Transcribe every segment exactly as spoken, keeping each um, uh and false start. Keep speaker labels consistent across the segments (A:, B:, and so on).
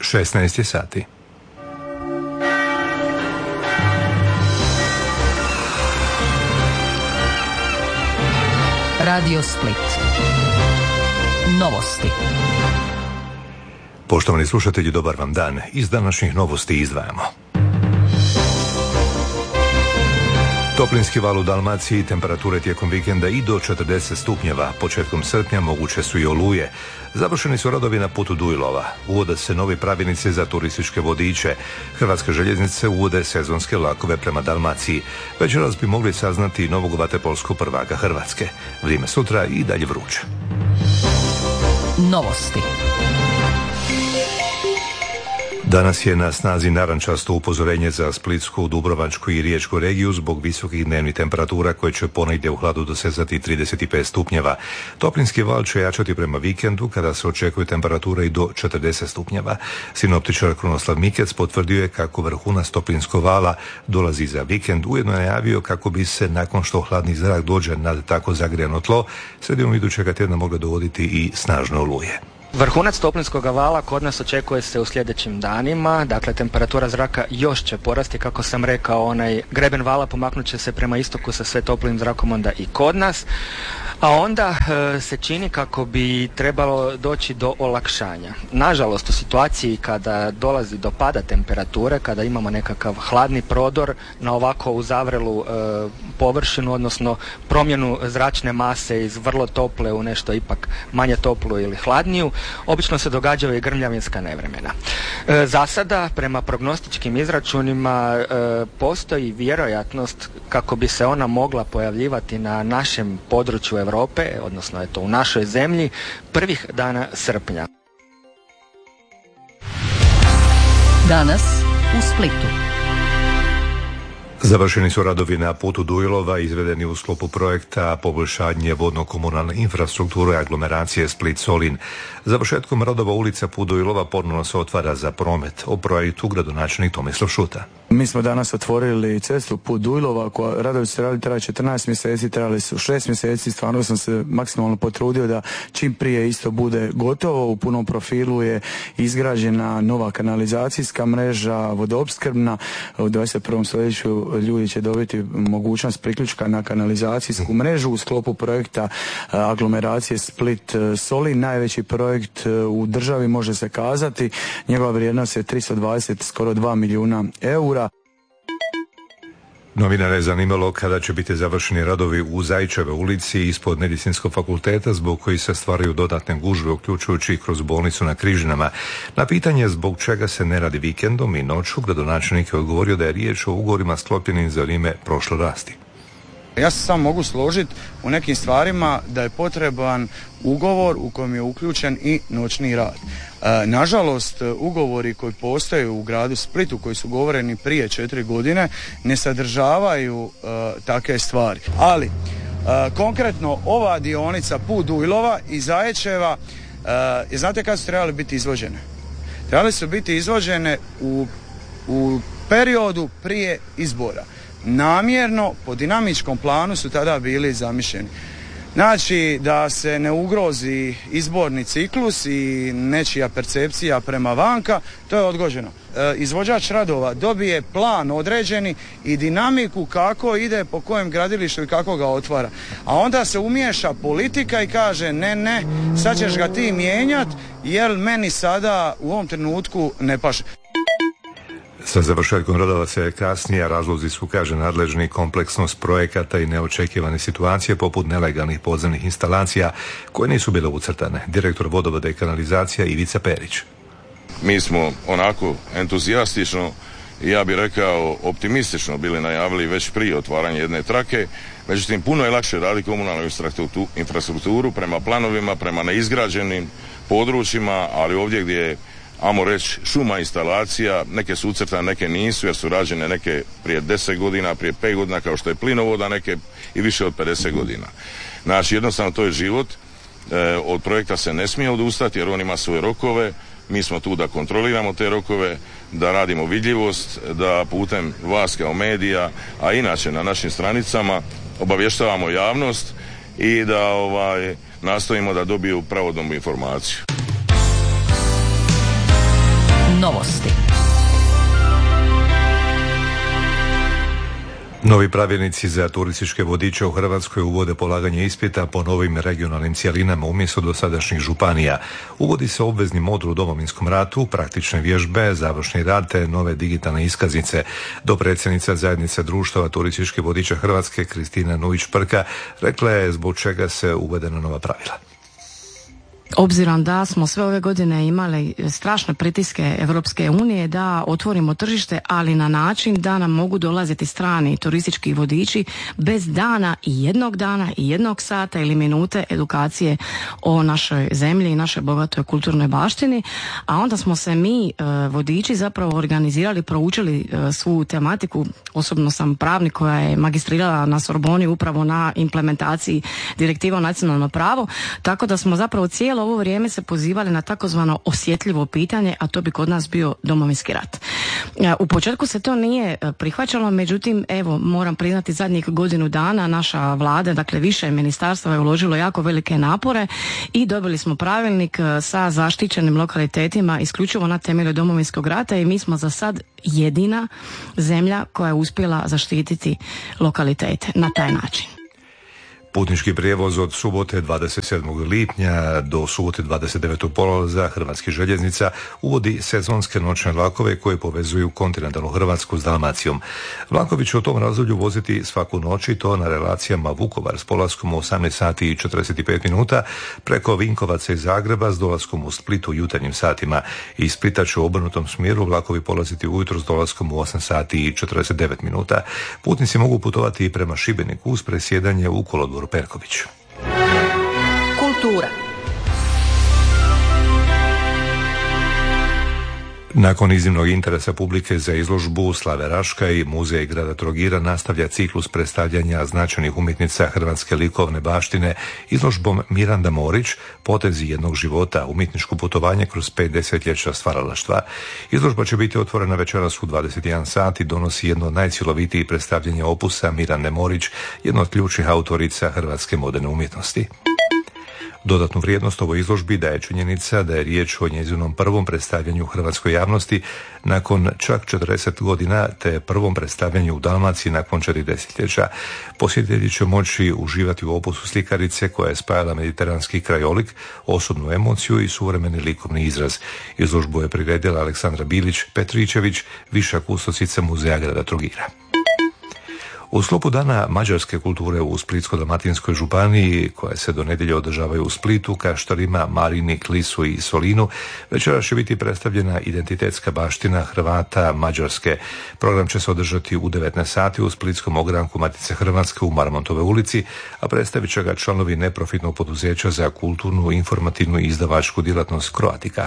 A: šesnaest je sati.
B: Radio Split. Novosti.
A: Poštovani slušatelji, dobar vam dan. Iz današnjih novosti izdvajamo. Toplinski val u Dalmaciji, temperature tijekom vikenda i do četrdeset stupnjeva. Početkom srpnja moguće su i oluje. Završeni su radovi na putu Dujlova. Uvode se novi pravilnici za turističke vodiče. Hrvatske željeznice uvode sezonske vlakove prema Dalmaciji. Večeras bi mogli saznati novog vaterpolskog prvaka Hrvatske. Vrijeme sutra i dalje vruće.
B: Novosti.
A: Danas je na snazi narančasto upozorenje za Splitsku, Dubrovačku i Riječku regiju zbog visokih dnevnih temperatura koje će ponegdje u hladu dosezati trideset pet stupnjeva. Toplinski val će jačati prema vikendu kada se očekuje temperatura i do četrdeset stupnjeva. Sinoptičar Krunoslav Mikec potvrdio je kako vrhunac toplinskog vala dolazi za vikend, ujedno je najavio kako bi se nakon što hladni zrak dođe nad tako zagrijano tlo, sredinom idućega tjedna mogle dogoditi i snažne oluje.
C: Vrhunac toplinskog vala kod nas očekuje se u sljedećim danima, dakle temperatura zraka još će porasti, kako sam rekao, onaj greben vala pomaknut će se prema istoku sa sve toplim zrakom onda i kod nas, a onda e, se čini kako bi trebalo doći do olakšanja. Nažalost, u situaciji kada dolazi do pada temperature, kada imamo nekakav hladni prodor na ovako uzavrelu e, površinu, odnosno promjenu zračne mase iz vrlo tople u nešto ipak manje toplu ili hladniju, obično se događaju i grmljavinska nevremena. E, za sada, prema prognostičkim izračunima, e, postoji vjerojatnost kako bi se ona mogla pojavljivati na našem području Europe, odnosno eto u našoj zemlji, prvih dana srpnja.
B: Danas u Splitu.
A: Završeni su radovi na putu Dujlova, izvedeni u sklopu projekta poboljšanje vodno-komunalne infrastrukture aglomeracije Split-Solin. Završetkom radova ulica Put Dujlova ponovno se otvara za promet. O projektu gradonačelnik Tomislav Šuta.
D: Mi smo danas otvorili cestu Put Dujlova, koja radovi su radili traje četrnaest mjeseci, trebali su šest mjeseci, stvarno sam se maksimalno potrudio da čim prije isto bude gotovo. U punom profilu je izgrađena nova kanalizacijska mreža, vodoopskrbna. U dvadeset prvom stoljeću ljudi će dobiti mogućnost priključka na kanalizacijsku mrežu u sklopu projekta aglomeracije Split-Solin, najveći projekt u državi može se kazati. Njegova vrijednost je tristo dvadeset, skoro dva milijuna eura.
A: Novinare je zanimalo kada će biti završeni radovi u Zajčeve ulici ispod Medicinskog fakulteta, zbog koji se stvaraju dodatne gužve, uključujući kroz bolnicu na Križinama. Na pitanje zbog čega se ne radi vikendom i noću, gradonačelnik je odgovorio da je riječ o ugovorima sklopljenim za vrijeme prošle vlasti.
E: Ja se samo mogu složiti u nekim stvarima da je potreban ugovor u kojem je uključen i noćni rad. E, nažalost, ugovori koji postoje u gradu Splitu, koji su govoreni prije četiri godine, ne sadržavaju e, takve stvari. Ali, e, konkretno ova dionica Put Dujlova i Zaječeva, e, znate kada su trebali biti izvođene? Trebali su biti izvođene u, u periodu prije izbora. Namjerno, po dinamičkom planu su tada bili zamišljeni. Znači, da se ne ugrozi izborni ciklus i nečija percepcija prema vanka, to je odgođeno. E, izvođač radova dobije plan određeni i dinamiku kako ide, po kojem gradilištu i kako ga otvara. A onda se umiješa politika i kaže ne, ne, sad ćeš ga ti mijenjat jer meni sada u ovom trenutku ne paše.
A: Sa završetkom radova se kasnije, razlozi su, kaže nadležni, kompleksnost projekata i neočekivane situacije poput nelegalnih podzemnih instalacija koje nisu bile ucrtane. Direktor vodovoda i kanalizacija Ivica Perić.
F: Mi smo onako entuzijastično i ja bih rekao optimistično bili najavili već prije otvaranja jedne trake, međutim puno je lakše raditi komunalnu infrastrukturu prema planovima, prema neizgrađenim područjima, ali ovdje gdje je, ajmo reći, šuma instalacija, neke su ucrtane, neke nisu, jer su rađene neke prije deset godina, prije pet godina, kao što je plinovoda, neke i više od pedeset godina. Znači, jednostavno to je život, e, od projekta se ne smije odustati, jer on ima svoje rokove, mi smo tu da kontroliramo te rokove, da radimo vidljivost, da putem vas kao medija, a inače na našim stranicama obavještavamo javnost i da ovaj, nastojimo da dobiju pravodobnu informaciju.
B: gosti.
A: Novi pravilnici za turističke vodiče u Hrvatskoj uvode polaganje ispita po novim regionalnim cjelinama umjesto dosadašnjih županija. Uvodi se obvezni modul u Domovinskom ratu, praktične vježbe, završni rad te nove digitalne iskaznice. Dopredsjednica zajednice društava turističkih vodiča Hrvatske Kristina Nujić-Prka rekla je zbog čega se uvedena nova pravila.
G: Obzirom da smo sve ove godine imali strašne pritiske Europske unije da otvorimo tržište, ali na način da nam mogu dolaziti strani turistički vodiči bez dana i jednog dana i jednog sata ili minute edukacije o našoj zemlji i našoj bogatoj kulturnoj baštini, a onda smo se mi vodiči zapravo organizirali, proučili svu tematiku. Osobno sam pravnik koja je magistrirala na Sorboni upravo na implementaciji direktiva o nacionalno pravo, tako da smo zapravo cijelo ovo vrijeme se pozivali na takozvano osjetljivo pitanje, a to bi kod nas bio Domovinski rat. U početku se to nije prihvaćalo, međutim, evo, moram priznati zadnjih godinu dana naša vlada, dakle više ministarstva je uložilo jako velike napore i dobili smo pravilnik sa zaštićenim lokalitetima isključivo na temelju Domovinskog rata i mi smo za sad jedina zemlja koja je uspjela zaštititi lokalitete na taj način.
A: Putnički prijevoz od subote dvadeset sedmog lipnja do subote dvadeset devetog kolovoza Hrvatskih željeznica uvodi sezonske noćne vlakove koje povezuju kontinentalnu Hrvatsku s Dalmacijom. Vlakovi će u tom razdoblju voziti svaku noć i to na relacijama Vukovar s polaskom u osamnaest sati i četrdeset pet minuta, preko Vinkovaca i Zagreba s dolaskom u Split u jutarnjim satima. Iz Splita će u obrnutom smjeru vlakovi polaziti ujutro s dolaskom u osam sati i četrdeset devet minuta. Putnici mogu putovati i prema Šibeniku uz presjedanje u kolodvoru Perković.
B: Kultura.
A: Nakon iznimnog interesa publike za izložbu Slave Raška i Muzej grada Trogira nastavlja ciklus predstavljanja značajnih umjetnica hrvatske likovne baštine izložbom Miranda Morić, potezi jednog života, umjetničko putovanje kroz pet desetljeća stvaralaštva. Izložba će biti otvorena večeras u dvadeset jedan sat i donosi jedno od najcjelovitijih predstavljanja opusa Mirande Morić, jedno od ključnih autorica hrvatske moderne umjetnosti. Dodatnu vrijednost ovoj izložbi daje činjenica da je riječ o njezinom prvom predstavljanju hrvatskoj javnosti nakon čak četrdeset godina te prvom predstavljanju u Dalmaciji nakon četiri desetljeća. Posjetitelji će moći uživati u opusu slikarice koja je spajala mediteranski krajolik, osobnu emociju i suvremeni likovni izraz. Izložbu je priredila Aleksandra Bilić-Petričević, viša kustosica Muzeja grada Trogira. U sklopu dana mađarske kulture u Splitsko-dalmatinskoj županiji, koje se do nedjelje održavaju u Splitu, Kaštelima, Marini, Klisu i Solinu, večera će biti predstavljena identitetska baština Hrvata Mađarske. Program će se održati u devetnaest sati u Splitskom ogranku Matice Hrvatske u Marmontove ulici, a predstavit će ga članovi neprofitnog poduzeća za kulturnu, informativnu i izdavačku djelatnost Croatica.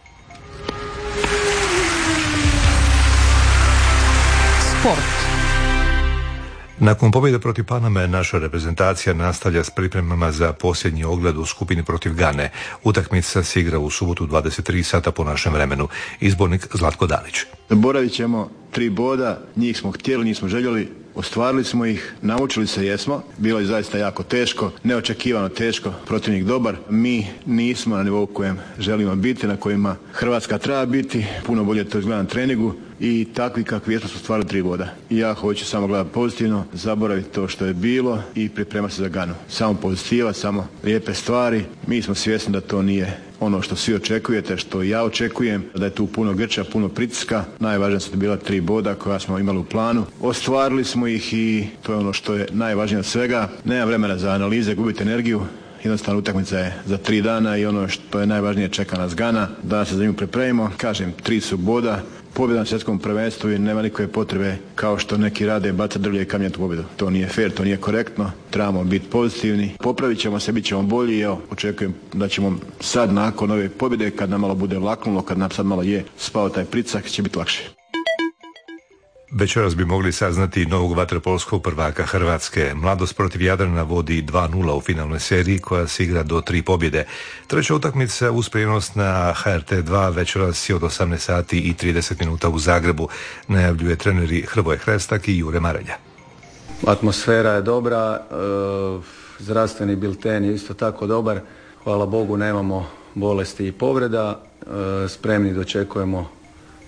B: Sport.
A: Nakon pobjede protiv Paname, naša reprezentacija nastavlja s pripremama za posljednji ogled u skupini protiv Gane. Utakmica se igra u subotu dvadeset tri sata po našem vremenu. Izbornik Zlatko Dalić.
H: Boravit ćemo tri boda, njih smo htjeli, nismo željeli, ostvarili smo ih, naučili se jesmo, bilo je zaista jako teško, neočekivano teško, protivnik dobar, mi nismo na nivou kojem želimo biti, na kojima Hrvatska treba biti, puno bolje to izgleda na treningu i takvi kakvi jesmo smo stvarili tri boda. I ja hoću samo gledati pozitivno, zaboraviti to što je bilo i pripremati se za Ganu. Samo pozitiva, samo lijepe stvari, mi smo svjesni da to nije ono što svi očekujete, što ja očekujem, da je tu puno grča, puno pritiska. Najvažnije su bila tri boda koja smo imali u planu. Ostvarili smo ih i to je ono što je najvažnije od svega. Nema vremena za analize, gubite energiju. Jednostavno utakmica je za tri dana i ono što je najvažnije čeka nas Gana. Da se za nju pripremimo. Kažem, tri su boda. Pobjeda na svjetskom prvenstvu i nema nikakve potrebe kao što neki rade bacati drvlje i kamenje tu pobjedu. To nije fair, to nije korektno. Trebamo biti pozitivni. Popravit ćemo se, bit ćemo bolji i evo, očekujem da ćemo sad nakon ove pobjede, kad nam malo bude vlaknulo, kad nam sad malo je spao taj pricak, će biti lakše.
A: Večeras bi mogli saznati novog vaterpolskog prvaka Hrvatske. Mladost protiv Jadrana vodi dva nula u finalnoj seriji koja se igra do tri pobjede. Treća utakmica uz prijenos na H R T dva večeras je od osamnaest sati i trideset minuta u Zagrebu. Najavljuje treneri Hrvoje Hrestak i Jure Marelja.
I: Atmosfera je dobra, e, zdravstveni bilten je isto tako dobar. Hvala Bogu nemamo bolesti i povreda. E, spremni dočekujemo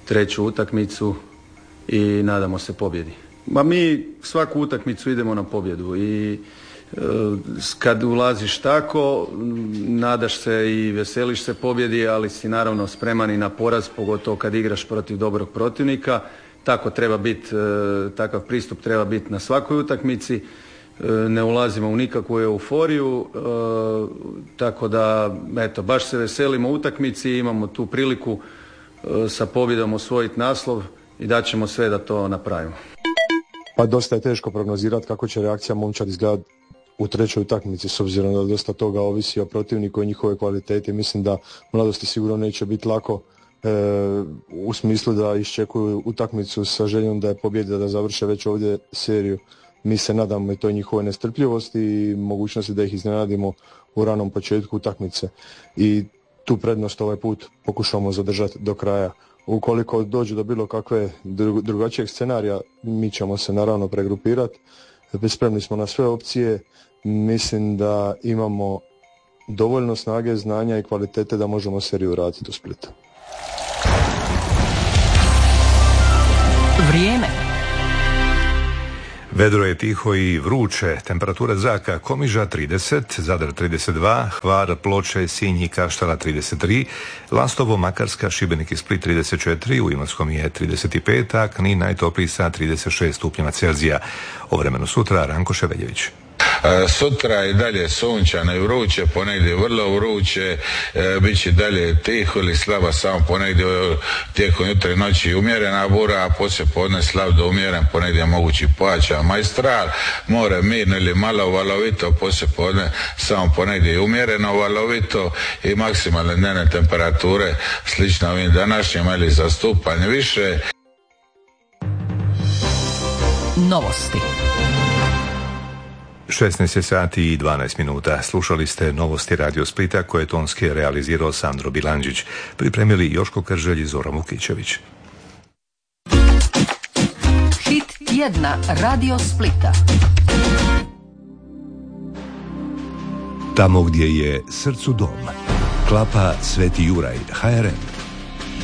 I: treću utakmicu i nadamo se pobjedi. Ma mi svaku utakmicu idemo na pobjedu i e, kad ulaziš tako, nadaš se i veseliš se pobjedi, ali si naravno spreman i na poraz, pogotovo kad igraš protiv dobrog protivnika. Tako treba biti, e, takav pristup treba biti na svakoj utakmici. E, ne ulazimo u nikakvu euforiju, e, tako da eto, baš se veselimo utakmici, imamo tu priliku e, sa pobjedom osvojiti naslov i daćemo sve da to napravimo.
J: Pa dosta je teško prognozirati kako će reakcija momčad izgledati u trećoj utakmici, s obzirom da dosta toga ovisi o protivniku i njihove kvalitete. Mislim da mladosti sigurno neće biti lako e, u smislu da iščekuju utakmicu sa željom da je pobjeda, da završe već ovdje seriju. Mi se nadamo i toj njihove nestrpljivosti i mogućnosti da ih iznenadimo u ranom početku utakmice. I tu prednost ovaj put pokušamo zadržati do kraja. Ukoliko dođe do bilo kakve drugačijeg scenarija, mi ćemo se naravno pregrupirati. Spremni smo na sve opcije. Mislim da imamo dovoljno snage, znanja i kvalitete da možemo seriju vratiti u Splitu.
B: Vrijeme.
A: Vedro je tiho i vruće, temperatura zraka Komiža trideset, Zadar trideset dva, Hvar, Ploče, Sinj i Kaštela trideset tri, Lastovo, Makarska, Šibenik i Split trideset četiri, u Imotskom je trideset pet, a Knin najtopliji sa trideset šest stupnjeva Celzija. O vremenu sutra Ranko Ševeljević.
K: Sutra i dalje sunčano i vruće, ponegdje vrlo vruće, e, bit će dalje tiho ili slaba, samo ponegdje tijekom jutra i noći umjerena bura, a poslije podne slab do umjeren, ponegdje mogući pojačan maestral, more mirno ili malo valovito, poslije podne samo ponegdje umjereno valovito i maksimalne dnevne temperature slično ovim današnjima ili za stupanj više.
B: Novosti.
A: šesnaest sati i dvanaest minuta. Slušali ste novosti Radio Splita koje je tonski realizirao Sandro Bilandžić. Pripremili Joško Krželj i Zoran Vukićević.
B: Hit tjedna Radio Splita.
L: Tamo gdje je srcu dom. Klapa Sveti Juraj, H R M.